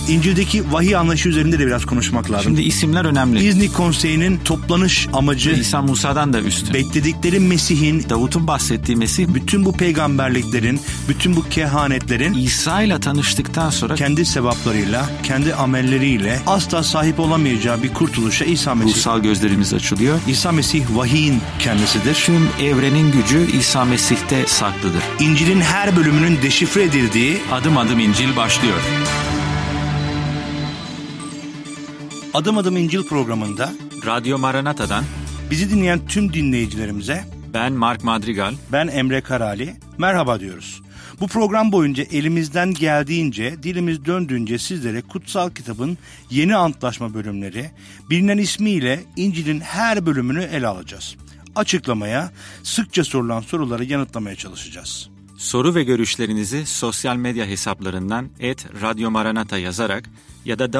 İncil'deki vahiy anlayışı üzerinde de biraz konuşmak lazım. Şimdi isimler önemli. İznik Konseyi'nin toplanış amacı, İsa Musa'dan da üstün. bekledikleri Mesih'in, Davut'un bahsettiği Mesih, bütün bu peygamberliklerin, bütün bu kehanetlerin İsa ile tanıştıktan sonra kendi sevaplarıyla, kendi amelleriyle asla sahip olamayacağı bir kurtuluşa İsa Mesih. ruhsal gözlerimiz açılıyor. İsa Mesih vahiyin kendisidir. Tüm evrenin gücü İsa Mesih'te saklıdır. İncil'in her bölümünün deşifre edildiği Adım adım İncil başlıyor. Adım Adım İncil programında Radyo Maranata'dan bizi dinleyen tüm dinleyicilerimize ben Mark Madrigal, ben Emre Karali merhaba diyoruz. Bu program boyunca elimizden geldiğince, dilimiz döndüğünce sizlere kutsal kitabın yeni antlaşma bölümleri, bilinen ismiyle İncil'in her bölümünü ele alacağız. Açıklamaya, sıkça sorulan soruları yanıtlamaya çalışacağız. Soru ve görüşlerinizi sosyal medya hesaplarından @radyomaranata yazarak ya da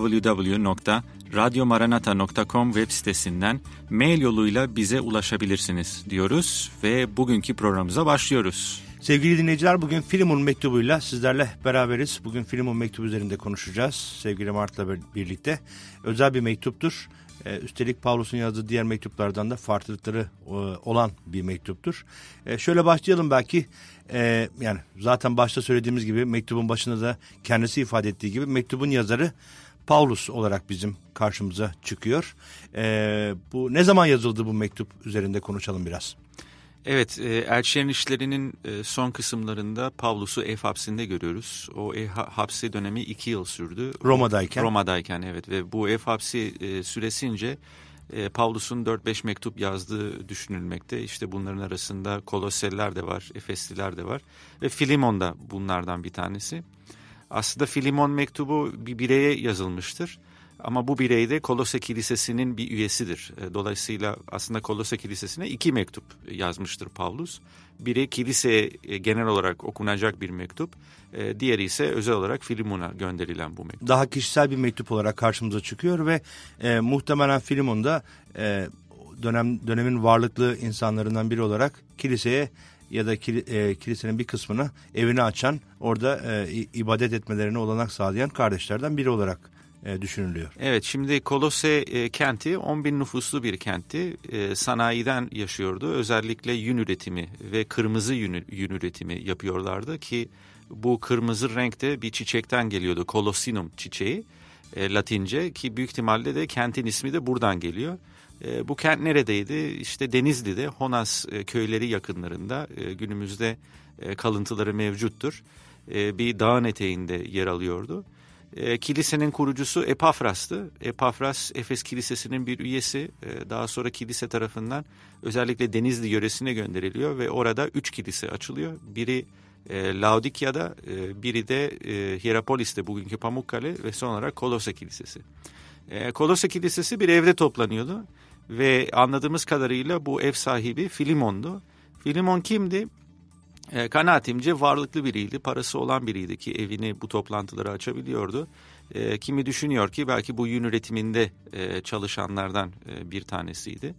www.radyomaranata.com web sitesinden mail yoluyla bize ulaşabilirsiniz diyoruz ve bugünkü programımıza başlıyoruz. Sevgili dinleyiciler, bugün Filemon mektubuyla sizlerle beraberiz. Bugün Filemon mektubu üzerinde konuşacağız sevgili Mart'la birlikte. Özel bir mektuptur. Üstelik Pavlus'un yazdığı diğer mektuplardan da farklılıkları olan bir mektuptur. Şöyle başlayalım belki. Yani zaten başta söylediğimiz gibi mektubun başında da kendisi ifade ettiği gibi mektubun yazarı Pavlus olarak bizim karşımıza çıkıyor. Bu ne zaman yazıldı bu mektup üzerinde konuşalım biraz. Evet, Elçilerin İşleri'nin son kısımlarında Pavlus'u ev hapsinde görüyoruz. O ev hapsi dönemi 2 yıl sürdü. Roma'dayken evet, ve bu ev hapsi süresince Pavlus'un 4-5 mektup yazdığı düşünülmekte. İşte bunların arasında Koloseliler de var, Efesliler de var ve Filemon da bunlardan bir tanesi. Aslında Filemon mektubu bir bireye yazılmıştır. Ama bu birey de Kolose Kilisesi'nin bir üyesidir. Dolayısıyla aslında Kolose Kilisesi'ne 2 mektup yazmıştır Pavlus. Biri kiliseye genel olarak okunacak bir mektup. Diğeri ise özel olarak Filemon'a gönderilen bu mektup. Daha kişisel bir mektup olarak karşımıza çıkıyor ve muhtemelen Filemon da dönemin varlıklı insanlarından biri olarak kiliseye ya da kilisenin bir kısmını evine açan, orada ibadet etmelerine olanak sağlayan kardeşlerden biri olarak düşünülüyor. Evet, şimdi Kolose kenti 10.000 nüfuslu bir kentti. Sanayiden yaşıyordu. Özellikle yün üretimi ve kırmızı yün üretimi yapıyorlardı ki bu kırmızı renkte bir çiçekten geliyordu. Colossinum çiçeği Latince, ki büyük ihtimalle de kentin ismi de buradan geliyor. Bu kent neredeydi? İşte Denizli'de, Honas köyleri yakınlarında, günümüzde kalıntıları mevcuttur. Bir dağın eteğinde yer alıyordu. Kilisenin kurucusu Epafras'tı. Epafras, Efes Kilisesi'nin bir üyesi. Daha sonra kilise tarafından özellikle Denizli yöresine gönderiliyor ve orada 3 kilise açılıyor. Biri Laodikya'da, biri de Hierapolis'te, bugünkü Pamukkale, ve son olarak Kolose Kilisesi. Kolose Kilisesi bir evde toplanıyordu ve anladığımız kadarıyla bu ev sahibi Filemon'du. Filemon kimdi? Kanaatimce varlıklı biriydi, parası olan biriydi ki evini bu toplantıları açabiliyordu. Kimi düşünüyor ki belki bu yün üretiminde çalışanlardan bir tanesiydi.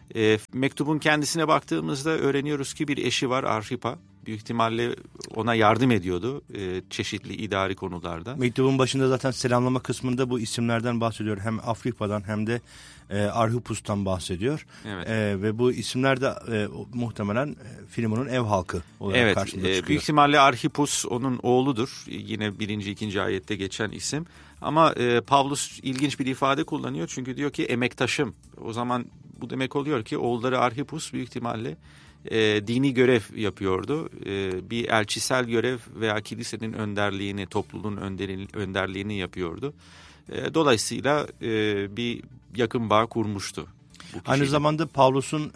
Mektubun kendisine baktığımızda öğreniyoruz ki bir eşi var, Arhipa. Büyük ihtimalle ona yardım ediyordu çeşitli idari konularda. Mektubun başında zaten selamlama kısmında bu isimlerden bahsediyor. Hem Afripa'dan hem de Arhipus'tan bahsediyor. Evet. Ve bu isimler de muhtemelen Filemon'un ev halkı olarak karşımıza çıkıyor. Büyük ihtimalle Arhipus onun oğludur. Yine 1. 2. ayette geçen isim. Ama Pavlus ilginç bir ifade kullanıyor. Çünkü diyor ki emektaşım. O zaman bu demek oluyor ki oğulları Arhipus büyük ihtimalle dini görev yapıyordu. Bir elçisel görev veya kilisenin önderliğini, topluluğun önderliğini yapıyordu. Dolayısıyla bir yakın bağ kurmuştu. Aynı zamanda Pavlus'un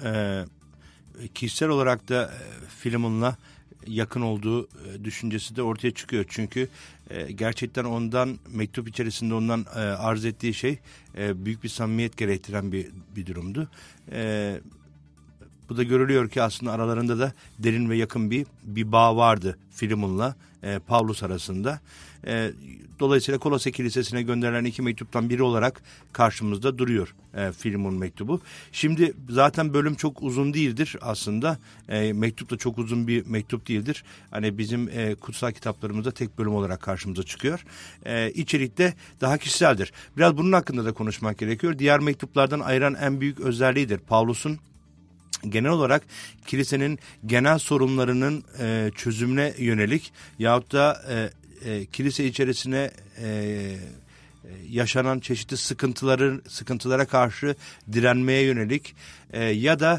kişisel olarak da Filemon'la yakın olduğu düşüncesi de ortaya çıkıyor. Çünkü gerçekten ondan, mektup içerisinde ondan arz ettiği şey büyük bir samimiyet gerektiren bir durumdu. Bu da görülüyor ki aslında aralarında da derin ve yakın bir bağ vardı Filemon'la Pavlus arasında. Dolayısıyla Kolose Kilisesi'ne gönderilen 2 mektuptan biri olarak karşımızda duruyor Filemon mektubu. Şimdi zaten bölüm çok uzun değildir aslında. Mektup da çok uzun bir mektup değildir. Hani bizim kutsal kitaplarımızda tek bölüm olarak karşımıza çıkıyor. İçerik de daha kişiseldir. Biraz bunun hakkında da konuşmak gerekiyor. Diğer mektuplardan ayıran en büyük özelliğidir Pavlus'un genel olarak kilisenin genel sorunlarının çözümüne yönelik yahut da kilise içerisine yaşanan çeşitli sıkıntılara karşı direnmeye yönelik ya da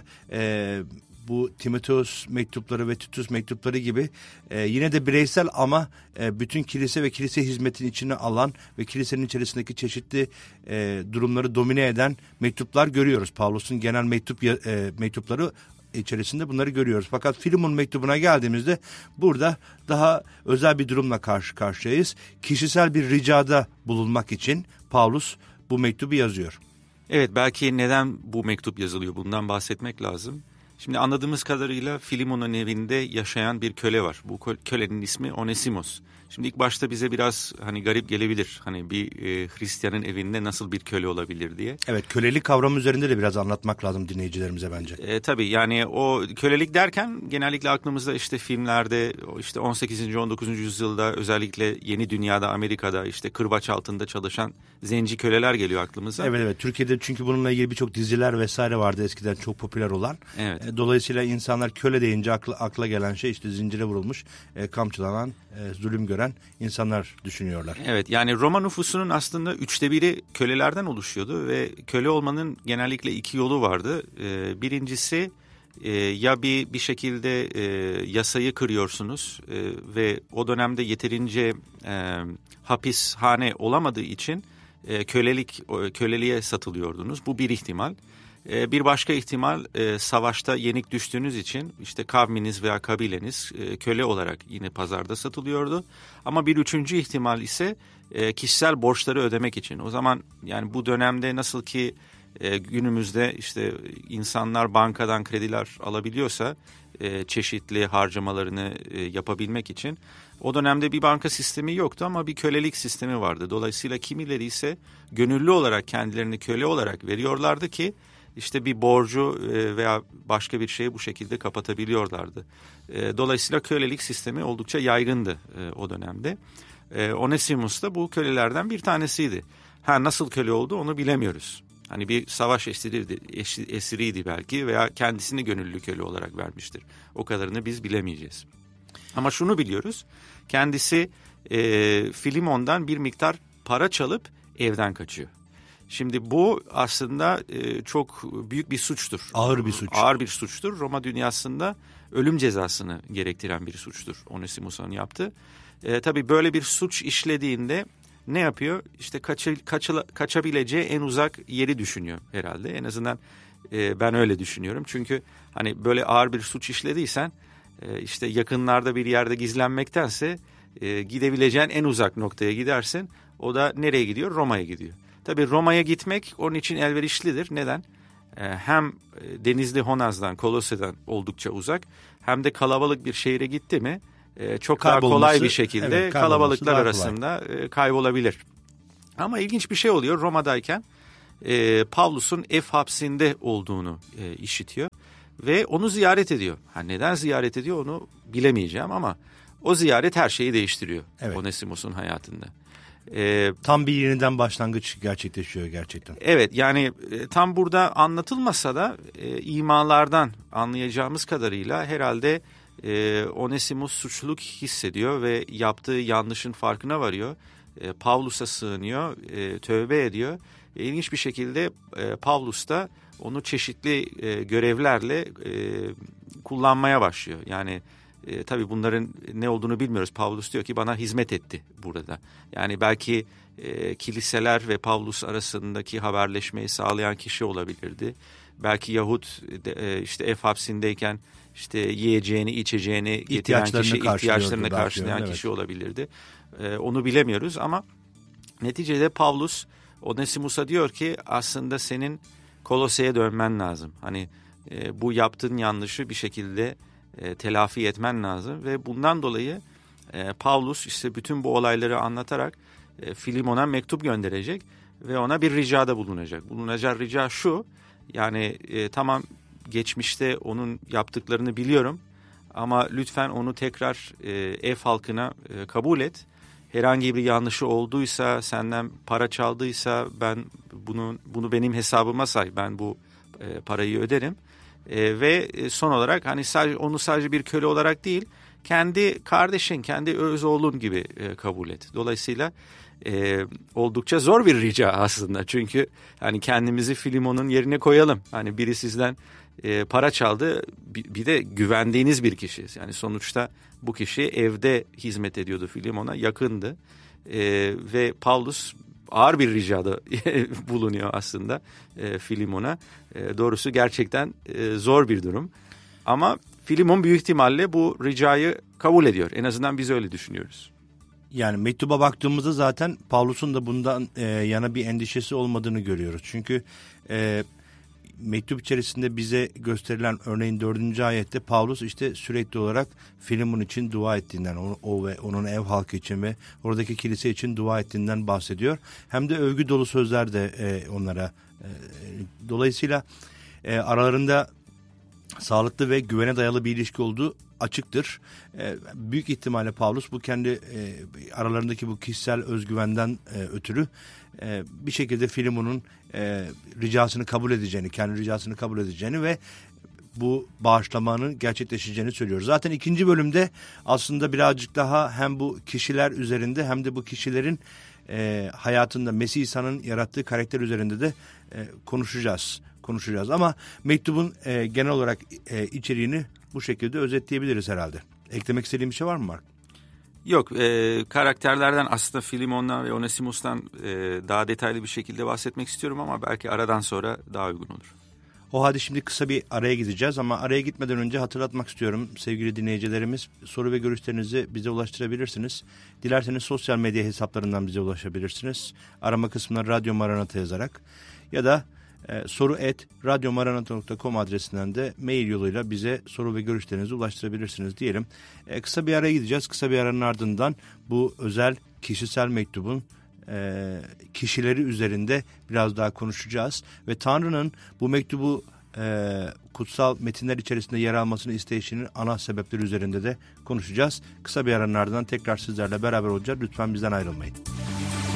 bu Timoteus mektupları ve Titus mektupları gibi yine de bireysel ama bütün kilise ve kilise hizmetinin içine alan ve kilisenin içerisindeki çeşitli durumları domine eden mektuplar görüyoruz. Pavlus'un genel mektupları içerisinde bunları görüyoruz. Fakat Filemon mektubuna geldiğimizde burada daha özel bir durumla karşı karşıyayız. Kişisel bir ricada bulunmak için Pavlus bu mektubu yazıyor. Evet, belki neden bu mektup yazılıyor bundan bahsetmek lazım. Şimdi anladığımız kadarıyla Filemon'un evinde yaşayan bir köle var. Bu kölenin ismi Onesimos. Şimdi ilk başta bize biraz hani garip gelebilir. Hani bir Hristiyanın evinde nasıl bir köle olabilir diye. Evet, kölelik kavramı üzerinde de biraz anlatmak lazım dinleyicilerimize bence. Tabii yani o kölelik derken genellikle aklımızda işte filmlerde işte 18. 19. yüzyılda özellikle Yeni Dünya'da, Amerika'da işte kırbaç altında çalışan zenci köleler geliyor aklımıza. Evet, Türkiye'de çünkü bununla ilgili birçok diziler vesaire vardı eskiden çok popüler olan. Evet. Dolayısıyla insanlar köle deyince akla gelen şey işte zincire vurulmuş, kamçılanan, zulüm gören insanlar düşünüyorlar. Evet, yani Roma nüfusunun aslında 1/3'ü kölelerden oluşuyordu ve köle olmanın genellikle 2 yolu vardı. Birincisi ya bir şekilde yasayı kırıyorsunuz ve o dönemde yeterince hapishane olamadığı için köleliğe satılıyordunuz. Bu bir ihtimal. Bir başka ihtimal savaşta yenik düştüğünüz için işte kavminiz veya kabileniz köle olarak yine pazarda satılıyordu. Ama bir üçüncü ihtimal ise kişisel borçları ödemek için. O zaman yani bu dönemde nasıl ki günümüzde işte insanlar bankadan krediler alabiliyorsa çeşitli harcamalarını yapabilmek için o dönemde bir banka sistemi yoktu ama bir kölelik sistemi vardı. Dolayısıyla kimileri ise gönüllü olarak kendilerini köle olarak veriyorlardı ki işte bir borcu veya başka bir şeyi bu şekilde kapatabiliyorlardı. Dolayısıyla kölelik sistemi oldukça yaygındı o dönemde. Onesimus da bu kölelerden bir tanesiydi. Nasıl köle oldu onu bilemiyoruz. Hani bir savaş esiriydi belki veya kendisini gönüllü köle olarak vermiştir. O kadarını biz bilemeyeceğiz. Ama şunu biliyoruz. Kendisi Filemon'dan bir miktar para çalıp evden kaçıyor. Şimdi bu aslında çok büyük bir suçtur. Ağır bir suç. Ağır bir suçtur. Roma dünyasında ölüm cezasını gerektiren bir suçtur Onesimus'un yaptığı. Tabii böyle bir suç işlediğinde ne yapıyor? İşte kaçabileceği en uzak yeri düşünüyor herhalde. En azından ben öyle düşünüyorum. Çünkü hani böyle ağır bir suç işlediysen işte yakınlarda bir yerde gizlenmektense gidebileceğin en uzak noktaya gidersin. O da nereye gidiyor? Roma'ya gidiyor. Tabii Roma'ya gitmek onun için elverişlidir. Neden? Hem Denizli Honaz'dan, Kolose'den oldukça uzak hem de kalabalık bir şehre gitti mi çok daha kolay bir şekilde kalabalıklar arasında kaybolabilir. Ama ilginç bir şey oluyor. Roma'dayken Pavlus'un ev hapsinde olduğunu işitiyor ve onu ziyaret ediyor. Neden ziyaret ediyor onu bilemeyeceğim ama o ziyaret her şeyi değiştiriyor Onesimus'un hayatında. Tam bir yeniden başlangıç gerçekleşiyor gerçekten. Evet, yani tam burada anlatılmasa da imalardan anlayacağımız kadarıyla herhalde Onesimus suçluluk hissediyor ve yaptığı yanlışın farkına varıyor. Pavlus'a sığınıyor, tövbe ediyor. İlginç bir şekilde Pavlus da onu çeşitli görevlerle kullanmaya başlıyor. Yani tabii bunların ne olduğunu bilmiyoruz. Pavlus diyor ki bana hizmet etti burada. Yani belki kiliseler ve Pavlus arasındaki haberleşmeyi sağlayan kişi olabilirdi. Belki Yahut işte ev hapsindeyken işte yiyeceğini, içeceğini getiren kişi, ihtiyaçlarını karşılayan kişi olabilirdi. Onu bilemiyoruz ama neticede Pavlus Onesimus'a diyor ki aslında senin Kolose'ye dönmen lazım. Hani bu yaptığın yanlışı bir şekilde telafi etmen lazım. Ve bundan dolayı Pavlus işte bütün bu olayları anlatarak Filemon'a mektup gönderecek ve ona bir ricada bulunacak. Bulunacağı rica şu, yani tamam geçmişte onun yaptıklarını biliyorum ama lütfen onu tekrar ev halkına kabul et. Herhangi bir yanlışı olduysa, senden para çaldıysa bunu benim hesabıma say, ben bu parayı öderim. Ve son olarak hani sadece bir köle olarak değil, kendi kardeşin, kendi öz oğlun gibi kabul et. Dolayısıyla oldukça zor bir rica aslında. Çünkü hani kendimizi Filemon'un yerine koyalım. Hani biri sizden para çaldı, bir de güvendiğiniz bir kişi. Yani sonuçta bu kişi evde hizmet ediyordu Filemon'a, yakındı. Ve Pavlus ağır bir ricada bulunuyor aslında Filemon'a. Doğrusu gerçekten zor bir durum. Ama Filemon büyük ihtimalle bu ricayı kabul ediyor. En azından biz öyle düşünüyoruz. Yani mektuba baktığımızda zaten Pavlus'un da bundan yana bir endişesi olmadığını görüyoruz. Çünkü mektup içerisinde bize gösterilen örneğin 4. ayette Pavlus işte sürekli olarak Filemon için dua ettiğinden, o ve onun ev halkı için ve oradaki kilise için dua ettiğinden bahsediyor. Hem de övgü dolu sözler de onlara. Dolayısıyla aralarında sağlıklı ve güvene dayalı bir ilişki olduğu açıktır. Büyük ihtimalle Pavlus bu kendi aralarındaki bu kişisel özgüvenden ötürü bir şekilde Filemon'un ricasını kabul edeceğini, kendi ricasını kabul edeceğini ve bu bağışlamanın gerçekleşeceğini söylüyor. Zaten 2. bölümde aslında birazcık daha hem bu kişiler üzerinde hem de bu kişilerin hayatında Mesih İsa'nın yarattığı karakter üzerinde de konuşacağız. Ama mektubun genel olarak içeriğini bu şekilde özetleyebiliriz herhalde. Eklemek istediğim bir şey var mı Mark? Yok, karakterlerden aslında Filemon'dan ve Onesimus'tan daha detaylı bir şekilde bahsetmek istiyorum ama belki aradan sonra daha uygun olur. O halde şimdi kısa bir araya gideceğiz ama araya gitmeden önce hatırlatmak istiyorum sevgili dinleyicilerimiz, soru ve görüşlerinizi bize ulaştırabilirsiniz. Dilerseniz sosyal medya hesaplarından bize ulaşabilirsiniz. Arama kısmına Radyo Maranatha yazarak ya da soru@radyomaranatha.com adresinden de mail yoluyla bize soru ve görüşlerinizi ulaştırabilirsiniz diyelim. Kısa bir araya gideceğiz. Kısa bir aranın ardından bu özel kişisel mektubun kişileri üzerinde biraz daha konuşacağız. Ve Tanrı'nın bu mektubu kutsal metinler içerisinde yer almasını isteyişinin ana sebepleri üzerinde de konuşacağız. Kısa bir aranın ardından tekrar sizlerle beraber olacağız. Lütfen bizden ayrılmayın.